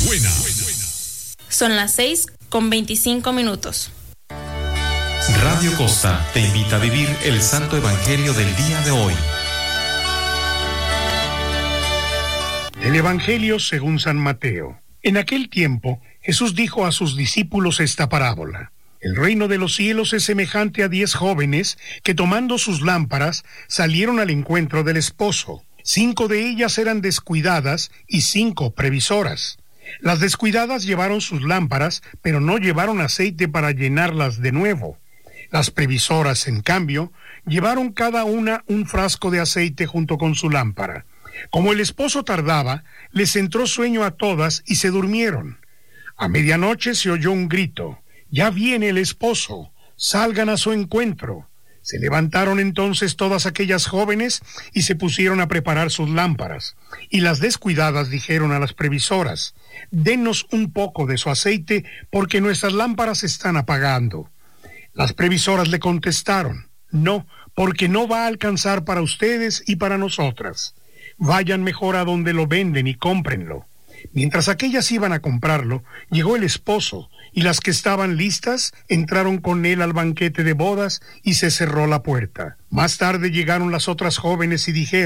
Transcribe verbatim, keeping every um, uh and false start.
buena. Son las seis con veinticinco minutos. Radio Costa te invita a vivir el Santo Evangelio del día de hoy. El Evangelio según San Mateo. En aquel tiempo, Jesús dijo a sus discípulos esta parábola. El reino de los cielos es semejante a diez jóvenes que tomando sus lámparas salieron al encuentro del esposo. Cinco de ellas eran descuidadas y cinco previsoras. Las descuidadas llevaron sus lámparas, pero no llevaron aceite para llenarlas de nuevo. Las previsoras, en cambio, llevaron cada una un frasco de aceite junto con su lámpara. Como el esposo tardaba, les entró sueño a todas y se durmieron. A medianoche se oyó un grito: «Ya viene el esposo, salgan a su encuentro». Se levantaron entonces todas aquellas jóvenes y se pusieron a preparar sus lámparas. Y las descuidadas dijeron a las previsoras: «Denos un poco de su aceite, porque nuestras lámparas están apagando». Las previsoras le contestaron: «No, porque no va a alcanzar para ustedes y para nosotras. Vayan mejor a donde lo venden y cómprenlo». Mientras aquellas iban a comprarlo, llegó el esposo, y las que estaban listas entraron con él al banquete de bodas y se cerró la puerta. Más tarde llegaron las otras jóvenes y dijeron: